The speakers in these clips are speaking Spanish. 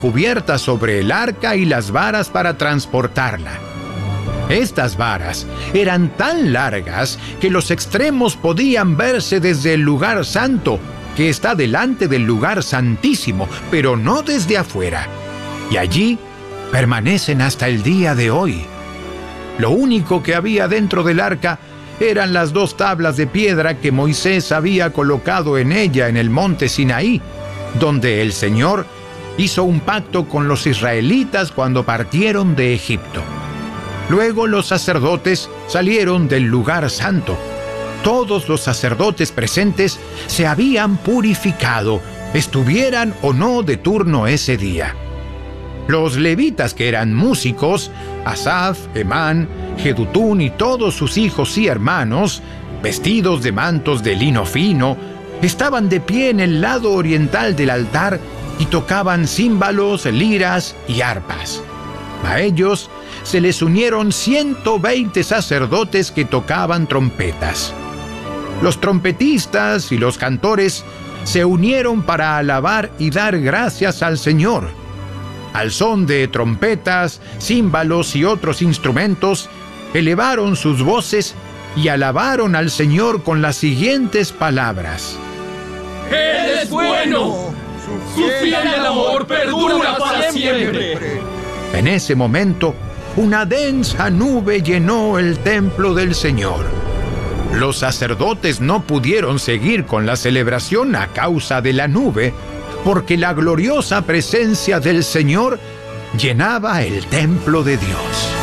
cubiertas sobre el arca y las varas para transportarla. Estas varas eran tan largas que los extremos podían verse desde el lugar santo, que está delante del lugar santísimo, pero no desde afuera. Y allí permanecen hasta el día de hoy. Lo único que había dentro del arca eran las 2 tablas de piedra que Moisés había colocado en ella en el monte Sinaí, donde el Señor hizo un pacto con los israelitas cuando partieron de Egipto. Luego los sacerdotes salieron del lugar santo. Todos los sacerdotes presentes se habían purificado, estuvieran o no de turno ese día. Los levitas, que eran músicos, Asaf, Emán, Jedutún y todos sus hijos y hermanos, vestidos de mantos de lino fino, estaban de pie en el lado oriental del altar y tocaban címbalos, liras y arpas. A ellos se les unieron 120 sacerdotes que tocaban trompetas. Los trompetistas y los cantores se unieron para alabar y dar gracias al Señor. Al son de trompetas, címbalos y otros instrumentos, elevaron sus voces y alabaron al Señor con las siguientes palabras: ¡Él es bueno! ¡Su fiel amor perdura para siempre! En ese momento, una densa nube llenó el templo del Señor. Los sacerdotes no pudieron seguir con la celebración a causa de la nube, porque la gloriosa presencia del Señor llenaba el templo de Dios.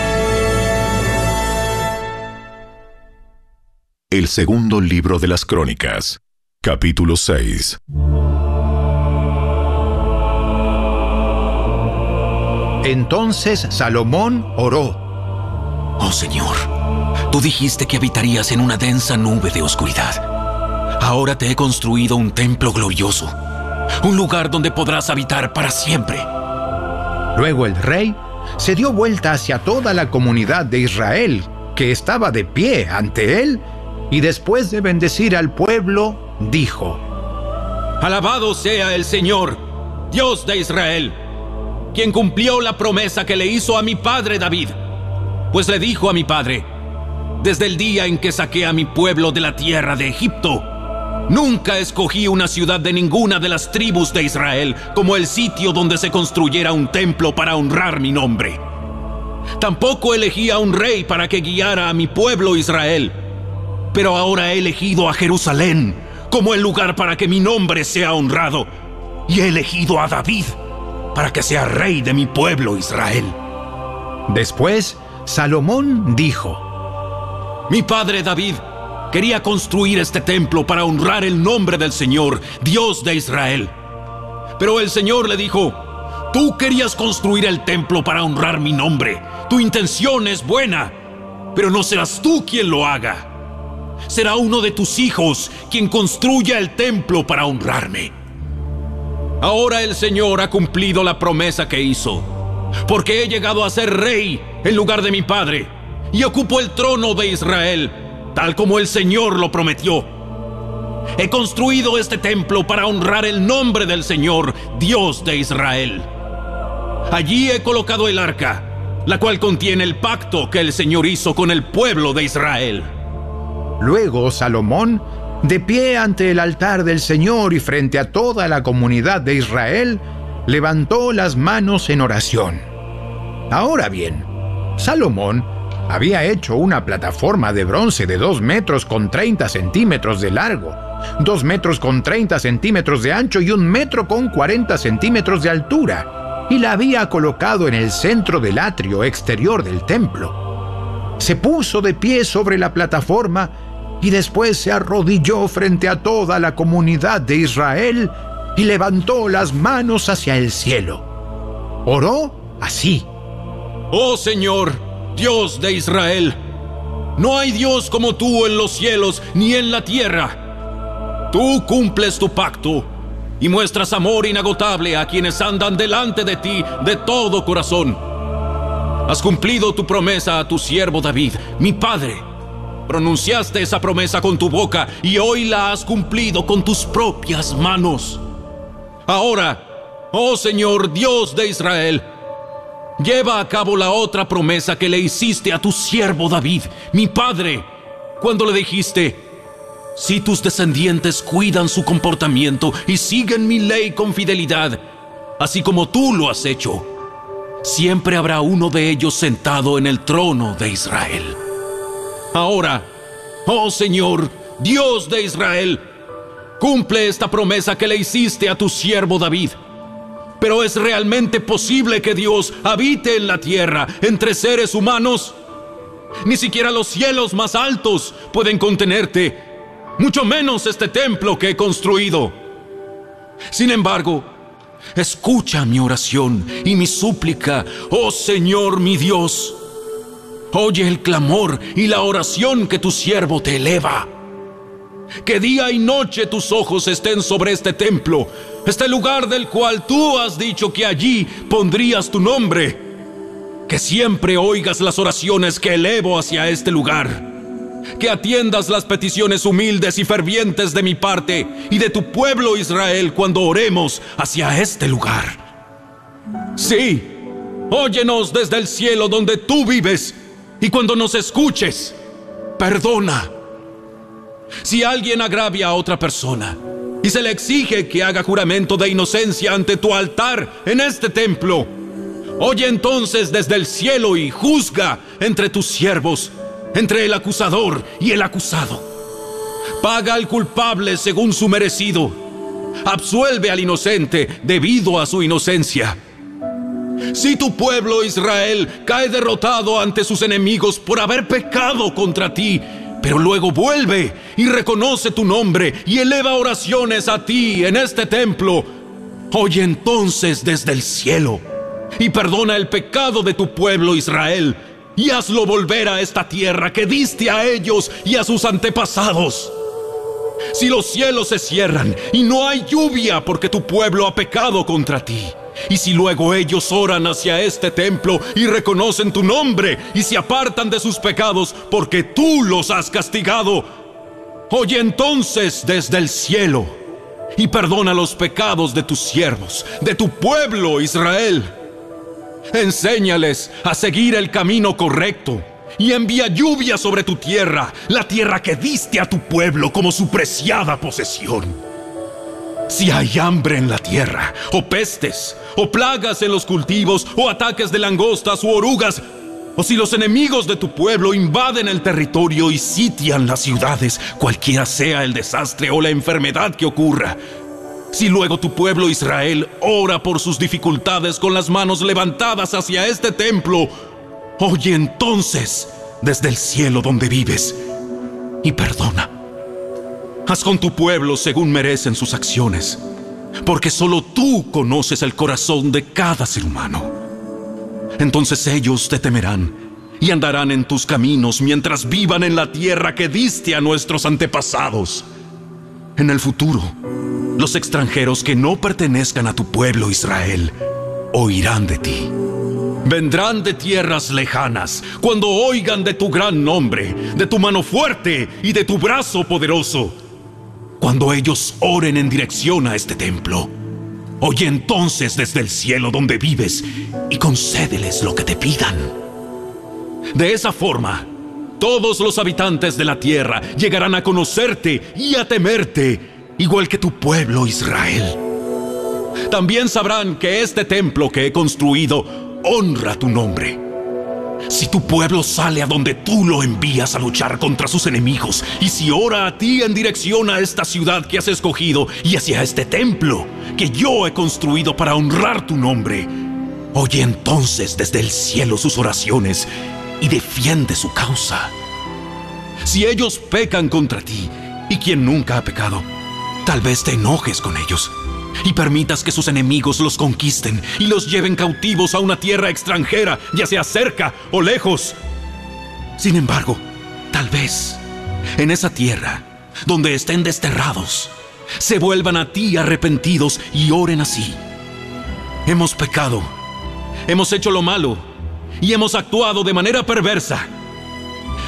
El segundo libro de las Crónicas, capítulo 6. Entonces Salomón oró: Oh Señor, tú dijiste que habitarías en una densa nube de oscuridad. Ahora te he construido un templo glorioso, un lugar donde podrás habitar para siempre. Luego el rey se dio vuelta hacia toda la comunidad de Israel, que estaba de pie ante él, y después de bendecir al pueblo, dijo: Alabado sea el Señor, Dios de Israel, quien cumplió la promesa que le hizo a mi padre David. Pues le dijo a mi padre: desde el día en que saqué a mi pueblo de la tierra de Egipto, nunca escogí una ciudad de ninguna de las tribus de Israel como el sitio donde se construyera un templo para honrar mi nombre. Tampoco elegí a un rey para que guiara a mi pueblo Israel. Pero ahora he elegido a Jerusalén como el lugar para que mi nombre sea honrado, y he elegido a David para que sea rey de mi pueblo Israel. Después, Salomón dijo: Mi padre David quería construir este templo para honrar el nombre del Señor, Dios de Israel. Pero el Señor le dijo: Tú querías construir el templo para honrar mi nombre. Tu intención es buena, pero no serás tú quien lo haga. Será uno de tus hijos quien construya el templo para honrarme. Ahora el Señor ha cumplido la promesa que hizo, porque he llegado a ser rey en lugar de mi padre, y ocupo el trono de Israel, tal como el Señor lo prometió. He construido este templo para honrar el nombre del Señor, Dios de Israel. Allí he colocado el arca, la cual contiene el pacto que el Señor hizo con el pueblo de Israel. Luego Salomón, de pie ante el altar del Señor y frente a toda la comunidad de Israel, levantó las manos en oración. Ahora bien, Salomón había hecho una plataforma de bronce de 2 metros con 30 centímetros de largo, 2 metros con 30 centímetros de ancho y 1 metro con 40 centímetros de altura, y la había colocado en el centro del atrio exterior del templo. Se puso de pie sobre la plataforma y después se arrodilló frente a toda la comunidad de Israel y levantó las manos hacia el cielo. Oró así: Oh Señor, Dios de Israel, no hay Dios como tú en los cielos ni en la tierra. Tú cumples tu pacto y muestras amor inagotable a quienes andan delante de ti de todo corazón. Has cumplido tu promesa a tu siervo David, mi padre. Pronunciaste esa promesa con tu boca y hoy la has cumplido con tus propias manos. Ahora, oh Señor, Dios de Israel, lleva a cabo la otra promesa que le hiciste a tu siervo David, mi padre, cuando le dijiste: si tus descendientes cuidan su comportamiento y siguen mi ley con fidelidad, así como tú lo has hecho, siempre habrá uno de ellos sentado en el trono de Israel. Ahora, oh Señor, Dios de Israel, cumple esta promesa que le hiciste a tu siervo David. ¿Pero es realmente posible que Dios habite en la tierra entre seres humanos? Ni siquiera los cielos más altos pueden contenerte, mucho menos este templo que he construido. Sin embargo, escucha mi oración y mi súplica, oh Señor mi Dios. Oye el clamor y la oración que tu siervo te eleva. Que día y noche tus ojos estén sobre este templo, este lugar del cual tú has dicho que allí pondrías tu nombre. Que siempre oigas las oraciones que elevo hacia este lugar. Que atiendas las peticiones humildes y fervientes de mi parte y de tu pueblo Israel cuando oremos hacia este lugar. Sí, óyenos desde el cielo donde tú vives, y cuando nos escuches, perdona. Si alguien agravia a otra persona y se le exige que haga juramento de inocencia ante tu altar en este templo, oye entonces desde el cielo y juzga entre tus siervos, entre el acusador y el acusado. Paga al culpable según su merecido. Absuelve al inocente debido a su inocencia. Si tu pueblo Israel cae derrotado ante sus enemigos por haber pecado contra ti, pero luego vuelve y reconoce tu nombre y eleva oraciones a ti en este templo, oye entonces desde el cielo y perdona el pecado de tu pueblo Israel y hazlo volver a esta tierra que diste a ellos y a sus antepasados. Si los cielos se cierran y no hay lluvia porque tu pueblo ha pecado contra ti, y si luego ellos oran hacia este templo y reconocen tu nombre y se apartan de sus pecados porque tú los has castigado, oye entonces desde el cielo y perdona los pecados de tus siervos, de tu pueblo Israel. Enséñales a seguir el camino correcto y envía lluvia sobre tu tierra, la tierra que diste a tu pueblo como su preciada posesión. Si hay hambre en la tierra, o pestes, o plagas en los cultivos, o ataques de langostas u orugas, o si los enemigos de tu pueblo invaden el territorio y sitian las ciudades, cualquiera sea el desastre o la enfermedad que ocurra, si luego tu pueblo Israel ora por sus dificultades con las manos levantadas hacia este templo, oye entonces desde el cielo donde vives y perdona. Haz con tu pueblo según merecen sus acciones, porque solo tú conoces el corazón de cada ser humano. Entonces ellos te temerán y andarán en tus caminos mientras vivan en la tierra que diste a nuestros antepasados. En el futuro, los extranjeros que no pertenezcan a tu pueblo Israel oirán de ti. Vendrán de tierras lejanas cuando oigan de tu gran nombre, de tu mano fuerte y de tu brazo poderoso. Cuando ellos oren en dirección a este templo, oye entonces desde el cielo donde vives y concédeles lo que te pidan. De esa forma, todos los habitantes de la tierra llegarán a conocerte y a temerte, igual que tu pueblo Israel. También sabrán que este templo que he construido honra tu nombre. Si tu pueblo sale a donde tú lo envías a luchar contra sus enemigos, y si ora a ti en dirección a esta ciudad que has escogido y hacia este templo que yo he construido para honrar tu nombre, oye entonces desde el cielo sus oraciones y defiende su causa. Si ellos pecan contra ti, y quien nunca ha pecado, tal vez te enojes con ellos y permitas que sus enemigos los conquisten y los lleven cautivos a una tierra extranjera, ya sea cerca o lejos. Sin embargo, tal vez en esa tierra, donde estén desterrados, se vuelvan a ti arrepentidos y oren así: hemos pecado, hemos hecho lo malo y hemos actuado de manera perversa.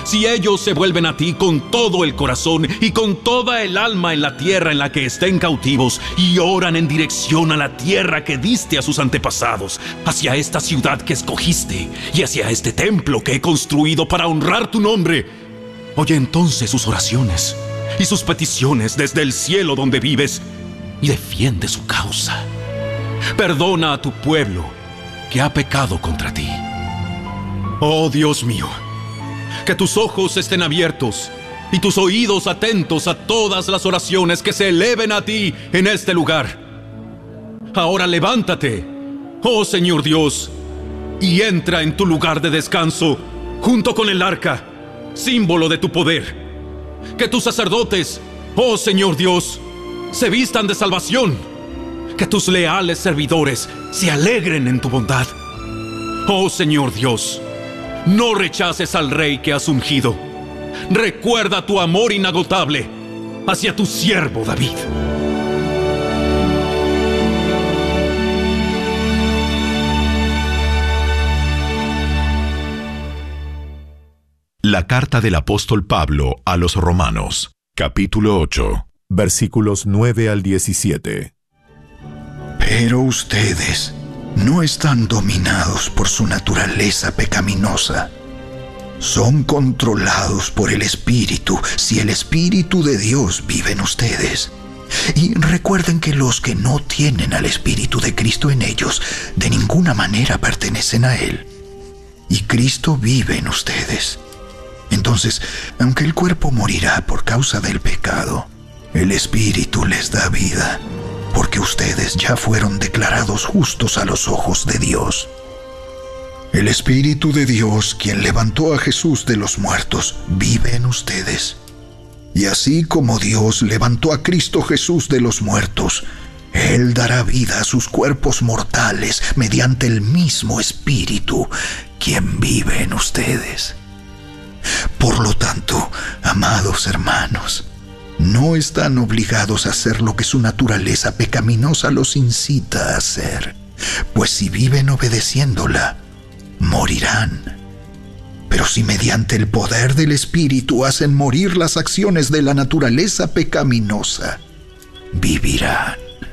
Si ellos se vuelven a ti con todo el corazón y con toda el alma en la tierra en la que estén cautivos y oran en dirección a la tierra que diste a sus antepasados, hacia esta ciudad que escogiste y hacia este templo que he construido para honrar tu nombre, oye entonces sus oraciones y sus peticiones desde el cielo donde vives y defiende su causa. Perdona a tu pueblo que ha pecado contra ti. Oh Dios mío, que tus ojos estén abiertos y tus oídos atentos a todas las oraciones que se eleven a ti en este lugar. Ahora levántate, oh Señor Dios, y entra en tu lugar de descanso junto con el arca, símbolo de tu poder. Que tus sacerdotes, oh Señor Dios, se vistan de salvación. Que tus leales servidores se alegren en tu bondad. Oh Señor Dios, no rechaces al rey que has ungido. Recuerda tu amor inagotable hacia tu siervo David. La carta del apóstol Pablo a los Romanos, capítulo 8, versículos 9 al 17. Pero ustedes no están dominados por su naturaleza pecaminosa. Son controlados por el Espíritu, si el Espíritu de Dios vive en ustedes. Y recuerden que los que no tienen al Espíritu de Cristo en ellos, de ninguna manera pertenecen a Él. Y Cristo vive en ustedes. Entonces, aunque el cuerpo morirá por causa del pecado, el Espíritu les da vida, porque ustedes ya fueron declarados justos a los ojos de Dios. El Espíritu de Dios, quien levantó a Jesús de los muertos, vive en ustedes. Y así como Dios levantó a Cristo Jesús de los muertos, Él dará vida a sus cuerpos mortales mediante el mismo Espíritu, quien vive en ustedes. Por lo tanto, amados hermanos, no están obligados a hacer lo que su naturaleza pecaminosa los incita a hacer, pues si viven obedeciéndola, morirán. Pero si mediante el poder del Espíritu hacen morir las acciones de la naturaleza pecaminosa, vivirán.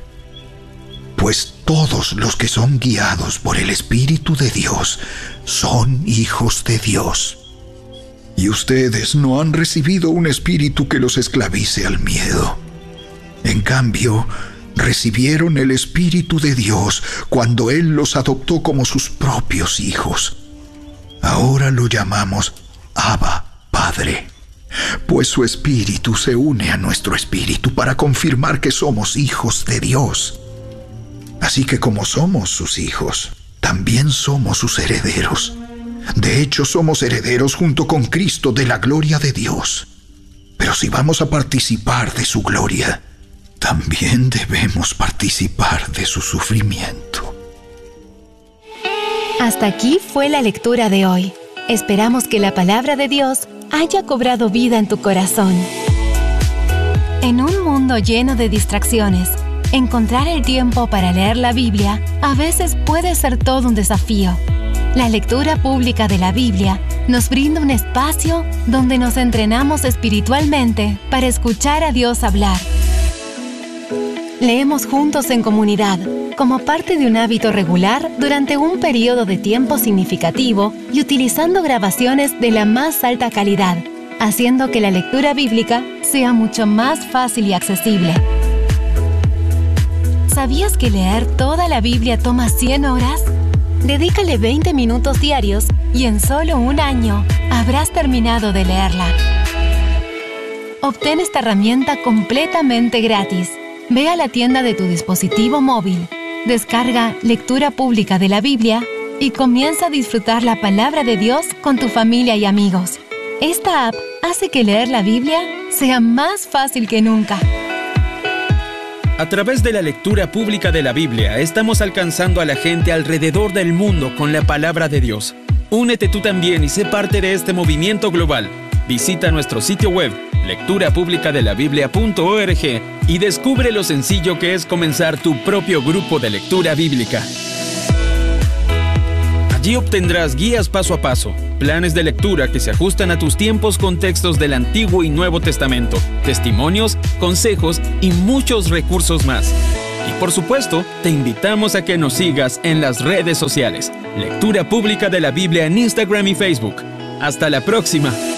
Pues todos los que son guiados por el Espíritu de Dios son hijos de Dios. Y ustedes no han recibido un espíritu que los esclavice al miedo. En cambio, recibieron el Espíritu de Dios cuando Él los adoptó como sus propios hijos. Ahora lo llamamos Abba, Padre, pues su Espíritu se une a nuestro espíritu para confirmar que somos hijos de Dios. Así que como somos sus hijos, también somos sus herederos. De hecho, somos herederos junto con Cristo de la gloria de Dios. Pero si vamos a participar de su gloria, también debemos participar de su sufrimiento. Hasta aquí fue la lectura de hoy. Esperamos que la palabra de Dios haya cobrado vida en tu corazón. En un mundo lleno de distracciones, encontrar el tiempo para leer la Biblia a veces puede ser todo un desafío. La lectura pública de la Biblia nos brinda un espacio donde nos entrenamos espiritualmente para escuchar a Dios hablar. Leemos juntos en comunidad, como parte de un hábito regular durante un periodo de tiempo significativo y utilizando grabaciones de la más alta calidad, haciendo que la lectura bíblica sea mucho más fácil y accesible. ¿Sabías que leer toda la Biblia toma 100 horas? Dedícale 20 minutos diarios y en solo un año habrás terminado de leerla. Obtén esta herramienta completamente gratis. Ve a la tienda de tu dispositivo móvil, descarga Lectura Pública de la Biblia y comienza a disfrutar la palabra de Dios con tu familia y amigos. Esta app hace que leer la Biblia sea más fácil que nunca. A través de la lectura pública de la Biblia, estamos alcanzando a la gente alrededor del mundo con la palabra de Dios. Únete tú también y sé parte de este movimiento global. Visita nuestro sitio web, lecturapublicadelabiblia.org, y descubre lo sencillo que es comenzar tu propio grupo de lectura bíblica. Allí obtendrás guías paso a paso, planes de lectura que se ajustan a tus tiempos con textos del Antiguo y Nuevo Testamento, testimonios, consejos y muchos recursos más. Y por supuesto, te invitamos a que nos sigas en las redes sociales. Lectura Pública de la Biblia en Instagram y Facebook. ¡Hasta la próxima!